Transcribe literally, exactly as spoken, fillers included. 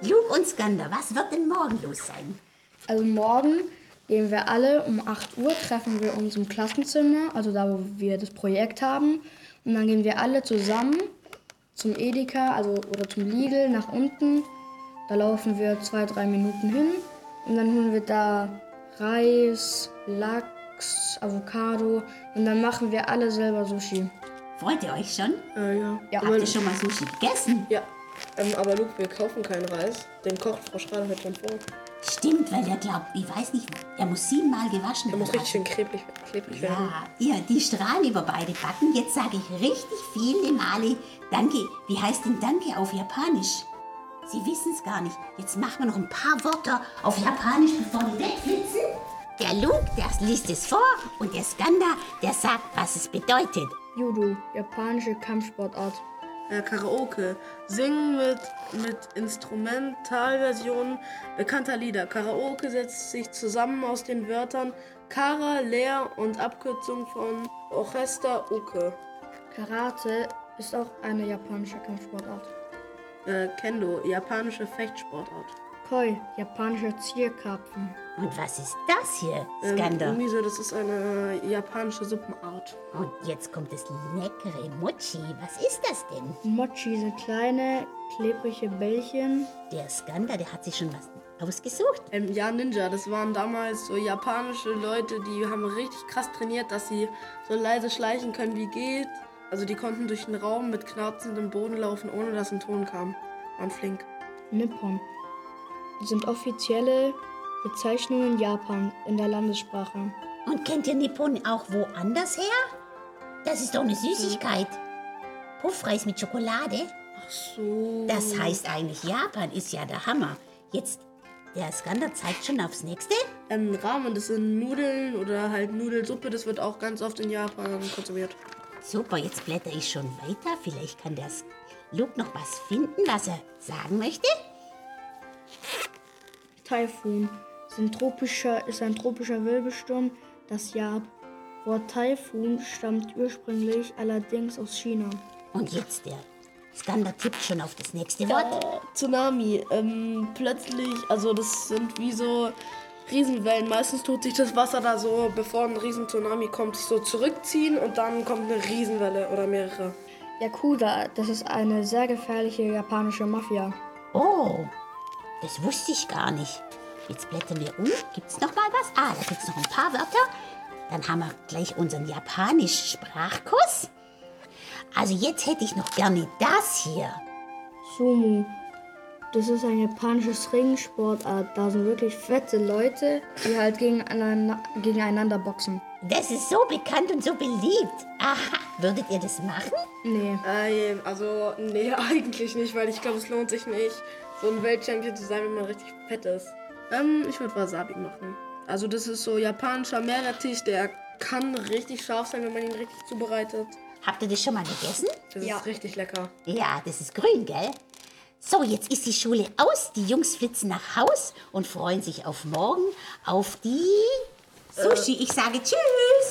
Luke und Skander, was wird denn morgen los sein? Also morgen gehen wir alle um acht Uhr, treffen wir uns im Klassenzimmer, also da, wo wir das Projekt haben. Und dann gehen wir alle zusammen zum Edeka, also oder zum Lidl nach unten. Da laufen wir zwei, drei Minuten hin und dann holen wir da Reis, Lachs, Avocado und dann machen wir alle selber Sushi. Freut ihr euch schon? Äh, ja. Ja. Habt ihr schon mal Sushi gegessen? Ja. Ähm, aber Luke, wir kaufen keinen Reis. Den kocht Frau Schrader heute schon vor. Stimmt, weil der glaubt, ich weiß nicht, er muss siebenmal gewaschen Der muss werden. richtig schön klebrig, klebrig werden. Ja, ja, die strahlen über beide Backen. Jetzt sage ich richtig viele Male Danke. Wie heißt denn Danke auf Japanisch? Sie wissen es gar nicht. Jetzt machen wir noch ein paar Wörter auf Japanisch, bevor die wegflitzen. Der Luke, der liest es vor und der Skander, der sagt, was es bedeutet. Judo, japanische Kampfsportart. Äh, Karaoke. Singen mit, mit Instrumentalversionen bekannter Lieder. Karaoke setzt sich zusammen aus den Wörtern Kara, Leer und Abkürzung von Orchester Uke. Karate ist auch eine japanische Kampfsportart. Äh, Kendo, japanische Fechtsportart. Koi, japanischer Zierkarpfen. Und was ist das hier, Ähm, Skander? irgendwie so, das ist eine japanische Suppenart. Und jetzt kommt das leckere Mochi. Was ist das denn? Mochi sind kleine, klebrige Bällchen. Der Skander, der hat sich schon was ausgesucht. Ähm, ja, Ninja, das waren damals so japanische Leute, die haben richtig krass trainiert, dass sie so leise schleichen können wie geht. Also die konnten durch den Raum mit knarzendem Boden laufen, ohne dass ein Ton kam. Waren flink. Nippon sind offizielle Bezeichnungen Japans in der Landessprache. Und kennt ihr Nippon auch woanders her? Das ist doch eine Süßigkeit. Puffreis mit Schokolade. Ach so. Das heißt eigentlich, Japan ist ja der Hammer. Jetzt, der Skander zeigt schon aufs nächste. Ähm, Ramen, das sind Nudeln oder halt Nudelsuppe, das wird auch ganz oft in Japan konsumiert. Super, jetzt blätter ich schon weiter. Vielleicht kann der Luke noch was finden, was er sagen möchte. Taifun sind tropischer, ist ein tropischer Wirbelsturm, das Jap. Wort Taifun stammt ursprünglich allerdings aus China. Und jetzt der Skander tippt schon auf das nächste Wort. Äh, Tsunami, ähm, plötzlich, also das sind wie so Riesenwellen. Meistens tut sich das Wasser da so, bevor ein Riesen-Tsunami kommt, sich so zurückziehen und dann kommt eine Riesenwelle oder mehrere. Yakuza, das ist eine sehr gefährliche japanische Mafia. Oh, das wusste ich gar nicht. Jetzt blättern wir um. Gibt's noch mal was? Ah, da gibt's noch ein paar Wörter. Dann haben wir gleich unseren Japanisch-Sprachkurs. Also jetzt hätte ich noch gerne das hier. Sumo, das ist ein japanisches Ringsportart. Da sind wirklich fette Leute, die halt gegeneinander, gegeneinander boxen. Das ist so bekannt und so beliebt. Aha, würdet ihr das machen? Nee. Äh, also, nee, eigentlich nicht, weil ich glaube, es lohnt sich nicht, so ein Weltchampion zu sein, wenn man richtig fett ist. Ähm, ich würde Wasabi machen. Also das ist so japanischer Meerrettich, der kann richtig scharf sein, wenn man ihn richtig zubereitet. Habt ihr das schon mal gegessen? Das Ja. ist richtig lecker. Ja, das ist grün, gell? So, jetzt ist die Schule aus. Die Jungs flitzen nach Haus und freuen sich auf morgen, auf die Sushi. Ich sage Tschüss.